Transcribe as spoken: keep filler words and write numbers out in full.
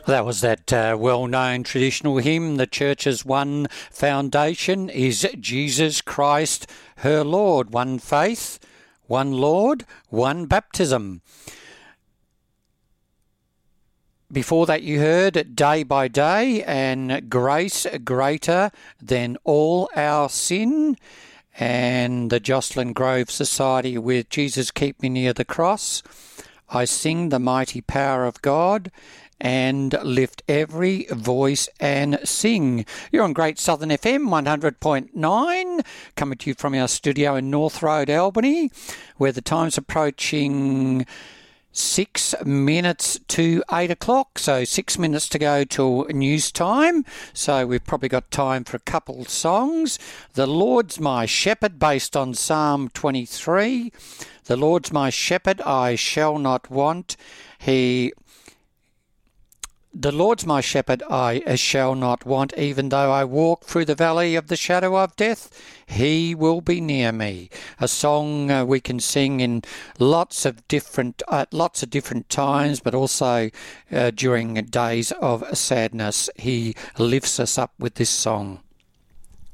That was that uh, well-known traditional hymn. The Church's one foundation is Jesus Christ, her Lord. One faith, one Lord, one baptism. Before that you heard Day by Day and Grace Greater Than All Our Sin, and the Jocelyn Grove Society with Jesus Keep Me Near the Cross. I Sing the Mighty Power of God, and Lift Every Voice and Sing. You're on Great Southern F M one hundred point nine, coming to you from our studio in North Road, Albany, where the time's approaching six minutes to eight o'clock, so six minutes to go till news time. So we've probably got time for a couple songs. The Lord's My Shepherd, based on Psalm twenty-three. The Lord's my shepherd, I shall not want. He... The Lord's my shepherd, I shall not want. Even though I walk through the valley of the shadow of death, he will be near me. A song uh, we can sing in lots of different, uh, lots of different times, but also uh, during days of sadness. He lifts us up with this song.